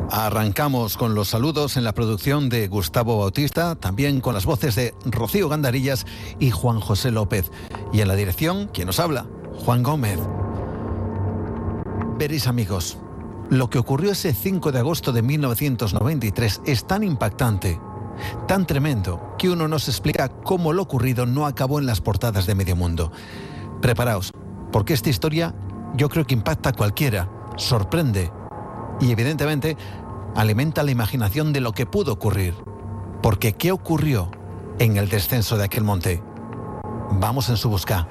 Arrancamos con los saludos en la producción de Gustavo Bautista, también con las voces de Rocío Gandarillas y Juan José López. Y en la dirección, ¿quién nos habla? Juan Gómez. Veréis, amigos, lo que ocurrió ese 5 de agosto de 1993 es tan impactante, tan tremendo, que uno no se explica cómo lo ocurrido no acabó en las portadas de medio mundo. Preparaos, porque esta historia yo creo que impacta a cualquiera, sorprende y evidentemente alimenta la imaginación de lo que pudo ocurrir. Porque ¿qué ocurrió en el descenso de aquel monte? Vamos en su busca.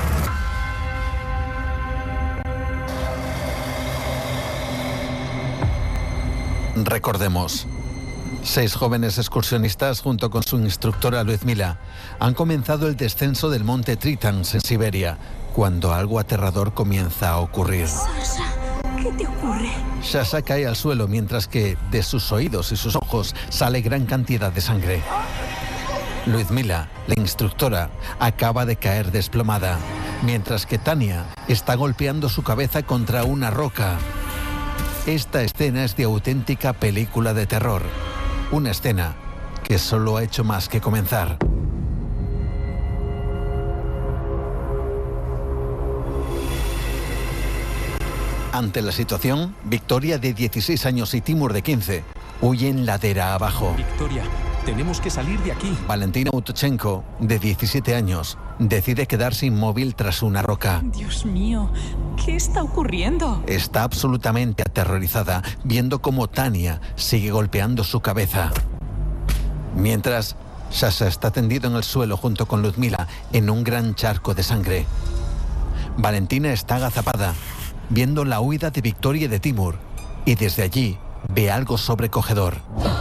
Recordemos, 6 jóvenes excursionistas junto con su instructora Lyudmila han comenzado el descenso del monte Tritans en Siberia, cuando algo aterrador comienza a ocurrir. Sasha, ¿qué te ocurre? Sasha cae al suelo mientras que de sus oídos y sus ojos sale gran cantidad de sangre. Lyudmila, la instructora, acaba de caer desplomada, mientras que Tania está golpeando su cabeza contra una roca. Esta escena es de auténtica película de terror. Una escena que solo ha hecho más que comenzar. Ante la situación, Victoria, de 16 años, y Timur, de 15, huyen ladera abajo. Victoria, tenemos que salir de aquí. Valentina Utochenko, de 17 años, decide quedarse inmóvil tras una roca. Dios mío, ¿qué está ocurriendo? Está absolutamente aterrorizada, viendo cómo Tania sigue golpeando su cabeza. Mientras, Sasha está tendido en el suelo junto con Lyudmila en un gran charco de sangre. Valentina está agazapada, viendo la huida de Victoria y de Timur, y desde allí ve algo sobrecogedor.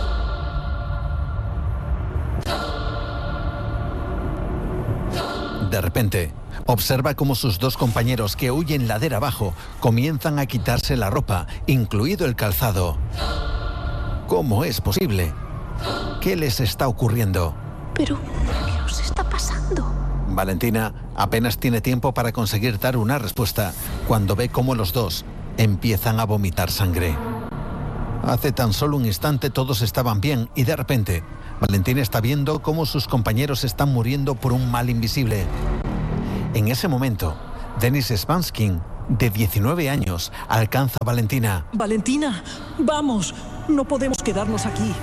De repente, observa cómo sus 2 compañeros que huyen ladera abajo comienzan a quitarse la ropa, incluido el calzado. ¿Cómo es posible? ¿Qué les está ocurriendo? Pero, ¿qué os está pasando? Valentina apenas tiene tiempo para conseguir dar una respuesta cuando ve cómo los 2 empiezan a vomitar sangre. Hace tan solo un instante todos estaban bien y de repente Valentina está viendo cómo sus compañeros están muriendo por un mal invisible. En ese momento, Denis Spanskin, de 19 años, alcanza a Valentina. Valentina, vamos, no podemos quedarnos aquí.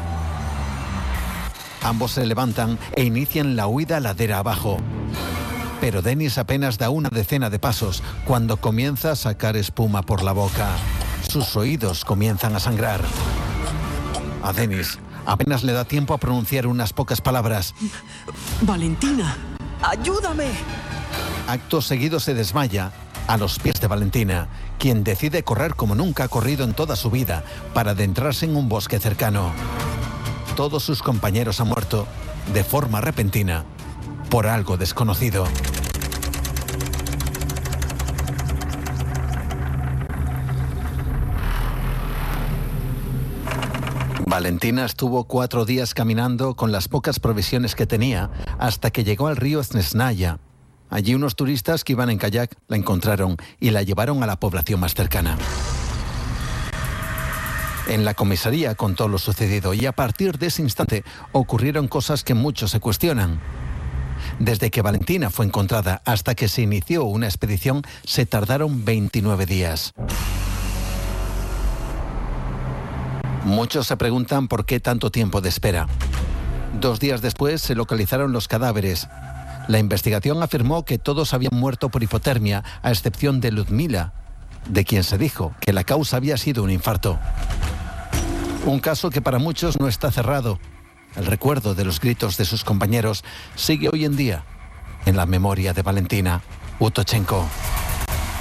Ambos se levantan e inician la huida ladera abajo. Pero Denis apenas da una decena de pasos cuando comienza a sacar espuma por la boca. Sus oídos comienzan a sangrar. A Denis apenas le da tiempo a pronunciar unas pocas palabras. Valentina, ayúdame. Acto seguido se desmaya a los pies de Valentina, quien decide correr como nunca ha corrido en toda su vida para adentrarse en un bosque cercano. Todos sus compañeros han muerto de forma repentina por algo desconocido. Valentina estuvo 4 días caminando con las pocas provisiones que tenía hasta que llegó al río Snezhnaya. Allí unos turistas que iban en kayak la encontraron y la llevaron a la población más cercana. En la comisaría contó lo sucedido y a partir de ese instante ocurrieron cosas que muchos se cuestionan. Desde que Valentina fue encontrada hasta que se inició una expedición se tardaron 29 días. Muchos se preguntan por qué tanto tiempo de espera. 2 días después se localizaron los cadáveres. La investigación afirmó que todos habían muerto por hipotermia, a excepción de Lyudmila, de quien se dijo que la causa había sido un infarto. Un caso que para muchos no está cerrado. El recuerdo de los gritos de sus compañeros sigue hoy en día en la memoria de Valentina Utochenko.